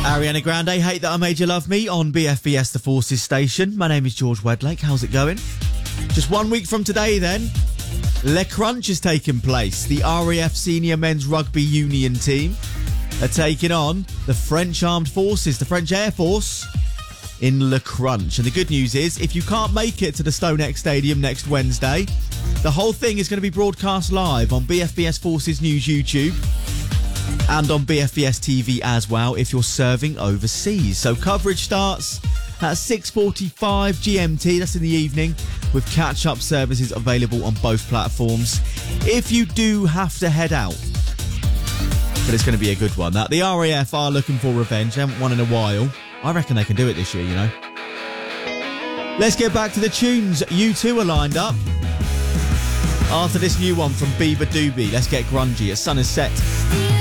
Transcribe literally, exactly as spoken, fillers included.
Ariana Grande, Hate That I Made You Love Me on B F B S The Forces station. My name is George Wedlake. How's it going? Just one week from today then, Le Crunch is taking place. The R A F Senior Men's Rugby Union team are taking on the French Armed Forces, the French Air Force, in Le Crunch. And the good news is, if you can't make it to the StoneX Stadium next Wednesday, the whole thing is going to be broadcast live on B F B S Forces News YouTube and on B F B S T V as well if you're serving overseas. So coverage starts at six forty-five G M T, that's in the evening, with catch-up services available on both platforms if you do have to head out. But it's going to be a good one. That the R A F are looking for revenge. They haven't won in a while. I reckon they can do it this year, you know. Let's get back to the tunes. You two are lined up. After this new one from Bieber Doobie, let's get grungy. As sun is set.